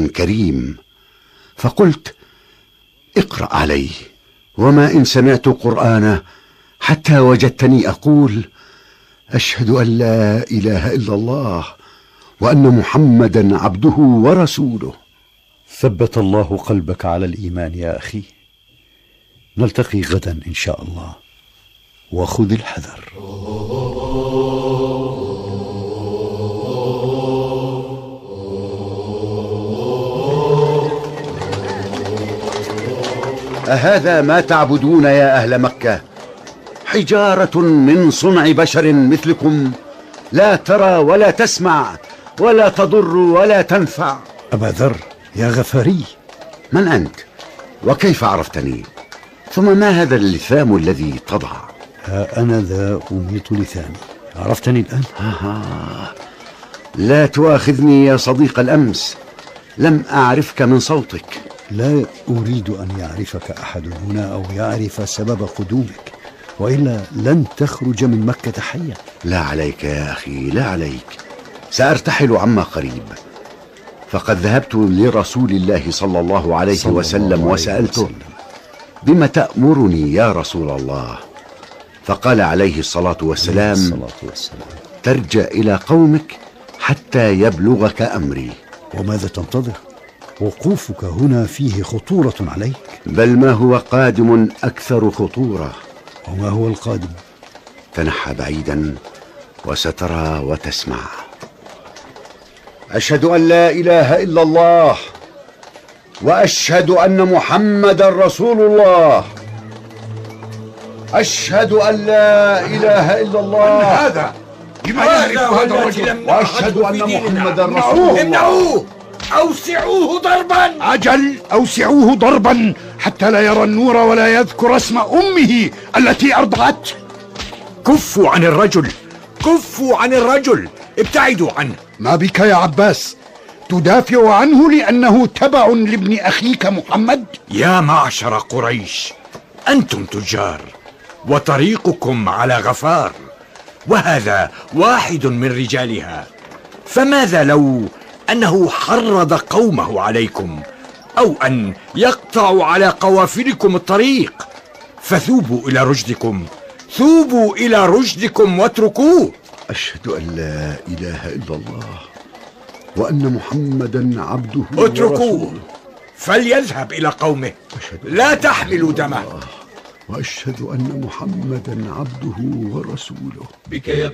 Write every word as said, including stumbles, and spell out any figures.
قرآن كريم، فقلت اقرأ عليه. وما إن سمعت قرآنه حتى وجدتني أقول أشهد أن لا إله إلا الله وأن محمدا عبده ورسوله. ثبت الله قلبك على الإيمان يا أخي. نلتقي غدا إن شاء الله، وخذ الحذر. أهذا ما تعبدون يا أهل مكة؟ حجارة من صنع بشر مثلكم، لا ترى ولا تسمع ولا تضر ولا تنفع. أبا ذر يا غفاري، من أنت؟ وكيف عرفتني؟ ثم ما هذا اللثام الذي تضع؟ ها أنا ذا أميط لثامي. عرفتني الآن؟ آه. لا تؤاخذني يا صديق الأمس، لم أعرفك من صوتك. لا أريد أن يعرفك أحد هنا أو يعرف سبب قدومك، وإلا لن تخرج من مكة حيا. لا عليك يا أخي، لا عليك، سأرتحل عما قريب. فقد ذهبت لرسول الله صلى الله عليه صلى وسلم الله عليه وسألته وسلم. بما تأمرني يا رسول الله؟ فقال عليه الصلاة والسلام, الصلاة والسلام ترجع إلى قومك حتى يبلغك أمري. وماذا تنتظر؟ وقوفك هنا فيه خطورة عليك. بل ما هو قادم أكثر خطورة. وما هو القادم؟ تنحى بعيدا وسترى وتسمع. أشهد أن لا إله إلا الله وأشهد أن محمد رسول الله. أشهد أن لا إله إلا الله. من هذا؟ لما يعرف هذا الرجل؟ وأشهد أن محمد رسول الله. امنعوه، أوسعوه ضربا. أجل، أوسعوه ضربا حتى لا يرى النور ولا يذكر اسم أمه التي أرضعته. كفوا عن الرجل، كفوا عن الرجل، ابتعدوا عنه. ما بك يا عباس؟ تدافع عنه لأنه تبع لابن أخيك محمد؟ يا معشر قريش، أنتم تجار وطريقكم على غفار، وهذا واحد من رجالها، فماذا لو أنه حرض قومه عليكم، أو أن يقطع على قوافلكم الطريق؟ فثوبوا إلى رشدكم، ثوبوا إلى رشدكم واتركوه. أشهد أن لا إله إلا الله وأن محمدا عبده اتركوه ورسوله. فليذهب إلى قومه، لا تحملوا دمه. وأشهد أن محمدا عبده ورسوله. بك